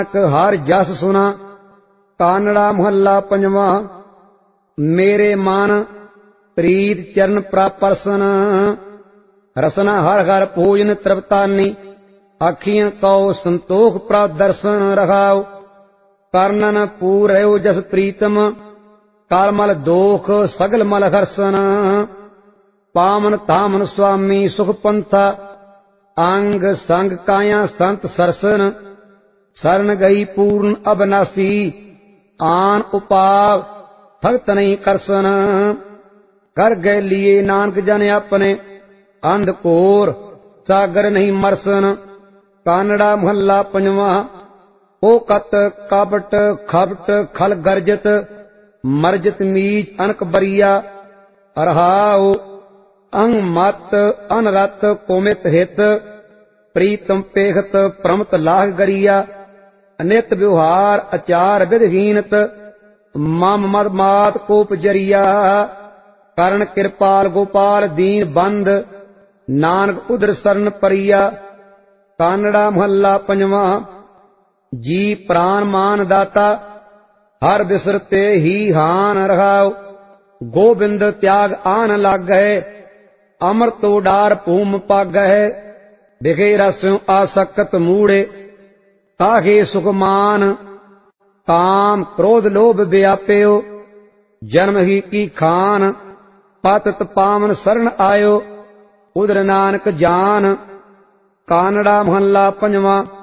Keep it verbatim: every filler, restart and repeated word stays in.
हर जस सुना। कानड़ा महला पंजवा। मेरे मन प्रीत चरण प्रापरसन। रसना हर हर भोजन तृप्तानी। अखियां कौ संतोख प्रदर्शन रखाओ। करनन पूरयो जस प्रीतम। कालमल दोख सगल मल हर्षन। पावन तामन स्वामी सुख पंथा। अंग संग काया संत सरसन। शरण गई पूर्ण अबनासी। आन उपाव भगत नहीं करसन। कर गए लिए नानक जन अपने। अंधकोर सागर नहीं मरसन। कानड़ा महला पंजवा। ओ कत काबट खबट खल गर्जत। मरजत मीज अनक बरिया। अरहाओ अंग मत अनरत कोमित हित। प्रीतम पेखत प्रमत लाह गरिया। अनित व्यवहार अचार विधहीनत। मम मद मात कोप जरिया। करण कृपाल गोपाल दीन बंद। नानक उदर शरण परिया। कानड़ा महला पंजवा। जी प्राण मान दाता। हर बिसरते ही हान रहाओ। गोबिंद त्याग आन लाग गए। अमृत उडार भूम पाग है। दिखे रस्यों आसक्त मूढ़े। ताहे सुखमान। काम क्रोध लोभ व्याप्यो। जन्म ही की खान। पतत पावन शरण आयो। उदर नानक जान। कानड़ा महला पंजवा।